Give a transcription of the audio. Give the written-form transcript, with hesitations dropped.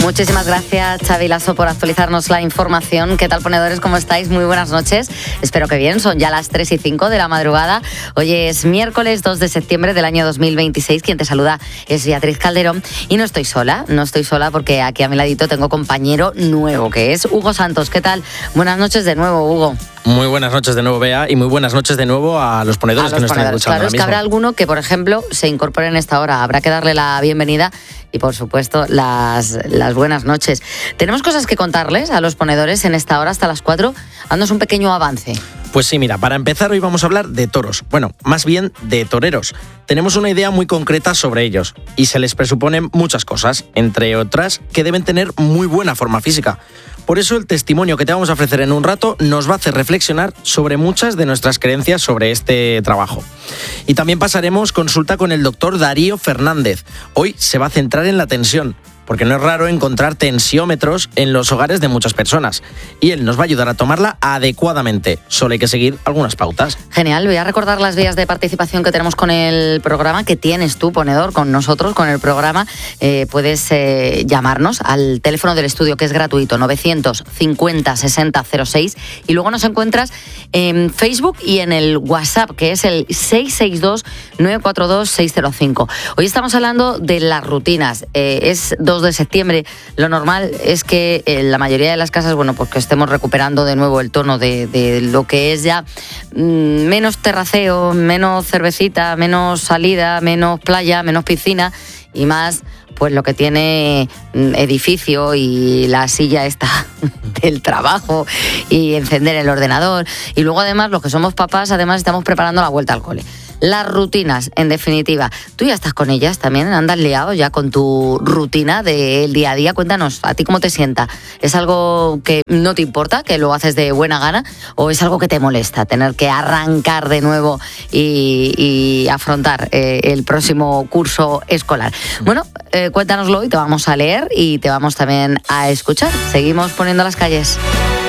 Muchísimas gracias, Xavi Lasso, por actualizarnos la información. ¿Qué tal, ponedores? ¿Cómo estáis? Muy buenas noches. Espero que bien. Son ya las 3:05 de la madrugada. Hoy es miércoles 2 de septiembre del año 2026. Quien te saluda es Beatriz Calderón. Y no estoy sola porque aquí a mi ladito tengo compañero nuevo, que es Hugo Santos. ¿Qué tal? Buenas noches de nuevo, Hugo. Muy buenas noches de nuevo, Bea, y muy buenas noches de nuevo a los ponedores que nos están escuchando. Claro, es que habrá alguno que, por ejemplo, se incorpore en esta hora. Habrá que darle la bienvenida y, por supuesto, las buenas noches. Tenemos cosas que contarles a los ponedores en esta hora hasta las 4. Haznos un pequeño avance. Pues sí, mira, para empezar hoy vamos a hablar de toros. Bueno, más bien de toreros. Tenemos una idea muy concreta sobre ellos y se les presuponen muchas cosas, entre otras que deben tener muy buena forma física. Por eso el testimonio que te vamos a ofrecer en un rato nos va a hacer reflexionar sobre muchas de nuestras creencias sobre este trabajo. Y también pasaremos consulta con el doctor Darío Fernández. Hoy se va a centrar en la tensión, porque no es raro encontrar tensiómetros en los hogares de muchas personas. Y él nos va a ayudar a tomarla adecuadamente. Solo hay que seguir algunas pautas. Genial, voy a recordar las vías de participación que tenemos con el programa, que tienes tú, ponedor, con nosotros, con el programa. Puedes llamarnos al teléfono del estudio, que es gratuito, 950 60 06. Y luego nos encuentras en Facebook y en el WhatsApp, que es el 662 942 605. Hoy estamos hablando de las rutinas. Es 2 de septiembre, lo normal es que en la mayoría de las casas, pues que estemos recuperando de nuevo el tono de lo que es ya menos terraceo, menos cervecita, menos salida, menos playa, menos piscina y más pues lo que tiene edificio y la silla esta del trabajo y encender el ordenador. Y luego además los que somos papás además estamos preparando la vuelta al cole. Las rutinas, en definitiva. ¿Tú ya estás con ellas también? ¿Andas liado ya con tu rutina del día a día? Cuéntanos, ¿a ti cómo te sienta? ¿Es algo que no te importa, que lo haces de buena gana? ¿O es algo que te molesta, tener que arrancar de nuevo y afrontar el próximo curso escolar? Bueno, cuéntanoslo y te vamos a leer y te vamos también a escuchar. Seguimos poniendo las calles.